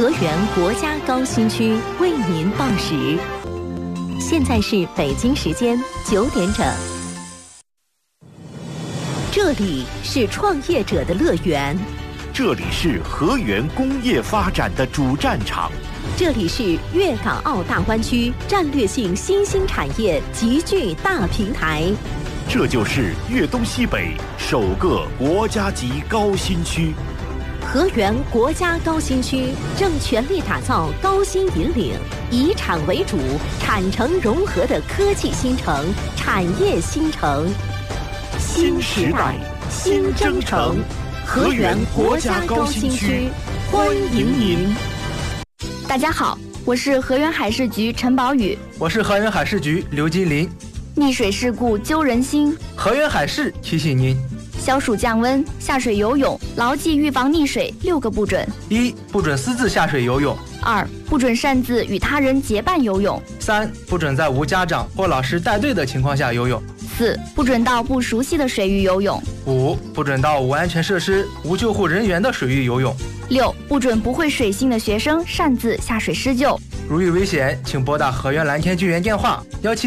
河源国家高新区为您报时，现在是北京时间9点整。这里是创业者的乐园， 这里是河源工业发展的主战场， 这里是粤港澳大湾区战略性新兴产业集聚大平台， 这就是粤东西北首个国家级高新区。 河源国家高新区正全力打造高新引领、以产为主、产城融合的科技新城、产业新城。 新时代，新征程，河源国家高新区，欢迎您。 大家好，我是河源海事局陈宝宇， 我是河源海事局刘金林。 溺水事故揪人心， 河源海事提醒您： 消暑降温，下水游泳，牢记预防溺水6个不准 ：1. 不准私自下水游泳 ；2. 不准擅自与他人结伴游泳 ；3. 不准在无家长或老师带队的情况下游泳 ；4. 不准到不熟悉的水域游泳 ；5. 不准到无安全设施、无救护人员的水域游泳 ；6. 不准不会水性的学生擅自下水施救。 如遇危险，请拨打河源蓝天救援电话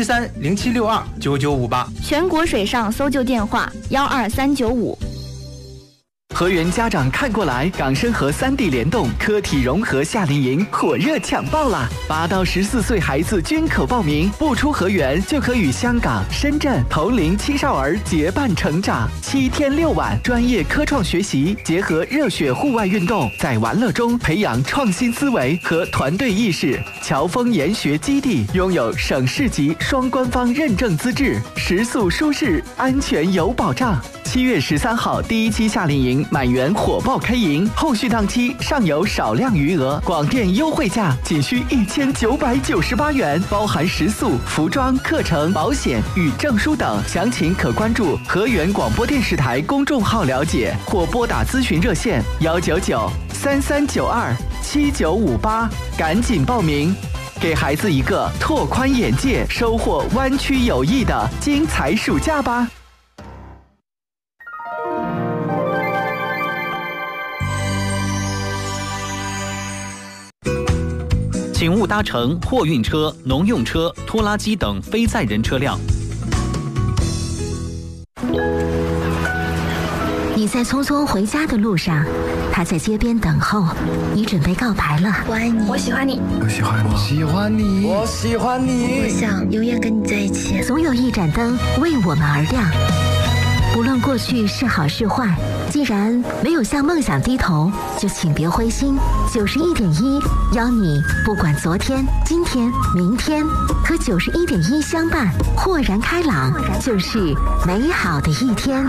17307629958， 全国水上搜救电话12395。 河源家长看过来，港深河3地联动科体融合夏令营火热抢报啦！8到14岁孩子均可报名，不出河源就可与香港、深圳同龄青少儿结伴成长。7天6晚，专业科创学习，结合热血户外运动，在玩乐中培养创新思维和团队意识。侨丰研学基地拥有省市级双官方认证资质，食宿舒适，安全有保障。7月13号第1期夏令营满员火爆开营，后续档期尚有少量余额，广电优惠价仅需1998元，包含食宿、服装、课程、保险与证书等。详情可关注河源广播电视台公众号了解，或拨打咨询热线199-3392-7958，赶紧报名，给孩子一个拓宽眼界、收获湾区友谊的精彩暑假吧。 请勿搭乘货运车、农用车、拖拉机等非载人车辆。 你在匆匆回家的路上，他在街边等候，你准备告白了。 我爱你，我喜欢你， 我喜欢你，我喜欢你，我喜欢你， 我想永远跟你在一起。 总有一盏灯为我们而亮，不论过去是好是坏，既然没有向梦想低头，就请别灰心。91.1邀你，不管昨天、今天、明天，和91.1相伴，豁然开朗，就是美好的一天。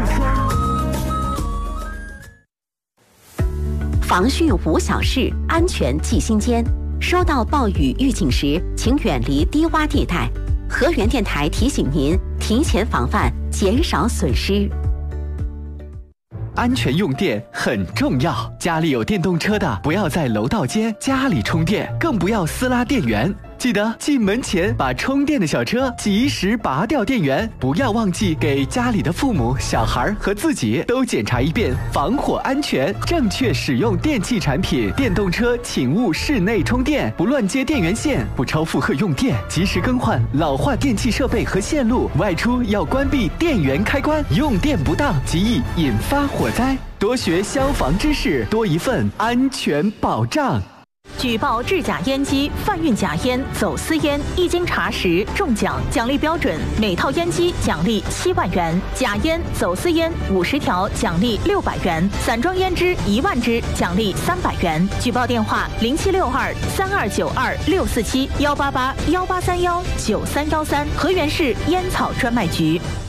防汛无小事，安全记心间。收到暴雨预警时，请远离低洼地带。河源电台提醒您，提前防范，减少损失。 安全用电很重要，家里有电动车的，不要在楼道间家里充电，更不要私拉电源。记得进门前把充电的小车及时拔掉电源，不要忘记给家里的父母、小孩和自己都检查一遍防火安全，正确使用电器产品。电动车请勿室内充电，不乱接电源线，不超负荷用电，及时更换老化电器设备和线路。外出要关闭电源开关，用电不当极易引发火灾。多学消防知识，多一份安全保障。 举报制假烟机、贩运假烟、走私烟，一经查实中奖，奖励标准：每套烟机奖励7万元，假烟、走私烟50条奖励600元，散装烟支1万支奖励300元。举报电话：07623292-647，18818319313，河源市烟草专卖局。